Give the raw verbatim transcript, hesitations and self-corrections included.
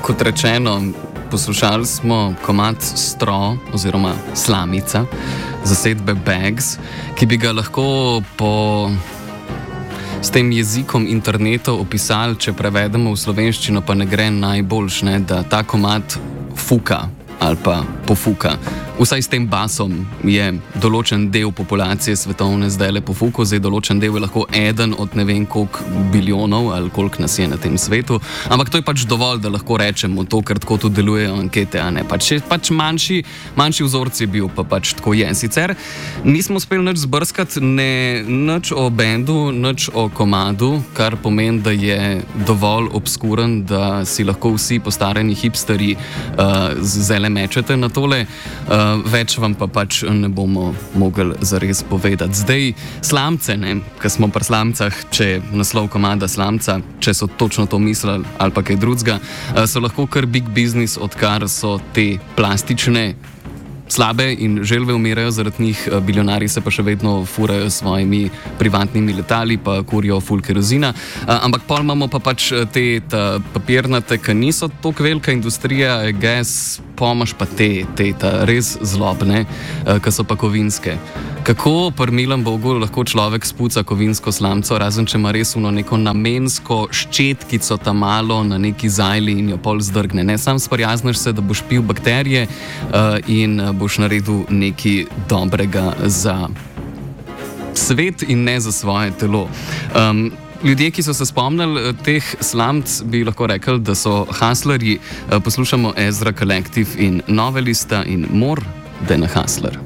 kot rečeno, poslušali smo komad Stro oziroma Slamica zasedbe Bags, ki bi ga lahko po s tem jezikom interneta opisali, če prevedemo v slovenščino, pa ne gre najboljš, ne, da ta komad fuka ali pa pofuka. Vsaj s tem basom je določen del populacije svetovne zdaj le pofuko, zdaj določen del je lahko eden od ne vem koliko biljonov ali koliko nas je na tem svetu, ampak to je pač dovolj, da lahko rečemo to, ker tako tudi delujejo ankete, a ne, pač, pač manjši, manjši vzorci je bil, pa pač tako je. Sicer nismo uspeli nič zbrskati, ne nič o bendu, nič o komadu, kar pomeni, da je dovolj obskuren, da si lahko vsi postarani hipsteri uh, zele mečete na tole. Uh, Več vam pa pač ne bomo mogli zares povedati. Zdaj, slamce, ne, ko smo pri slamcah, če je naslov komada Slamca, če so točno to mislili ali pa kaj drugega, so lahko kar big business, odkar so te plastične slabe in želve umirajo zaradi njih, bilionari se pa še vedno furajo s svojimi privatnimi letali, pa kurijo ful kerozina. Ampak pol imamo pa pač te ta papirnate, ki niso toliko velika industrija, gas, pomaž pa te, te ta res zlobne, ki so pa kovinske. Kako pri milem Bogu lahko človek spuca kovinsko slamco, razen če ima res uno neko namensko ščetkico ta malo na neki zajli in jo pol zdrgne. Ne, sam sprijazneš se, da boš pil bakterije uh, in boš naredil nekaj dobrega za svet in ne za svoje telo. Um, ljudje, ki so se spomnili teh slamc, bi lahko rekli, da so hustlerji. Uh, poslušamo Ezra Collective in Novelista in More than a Hustler.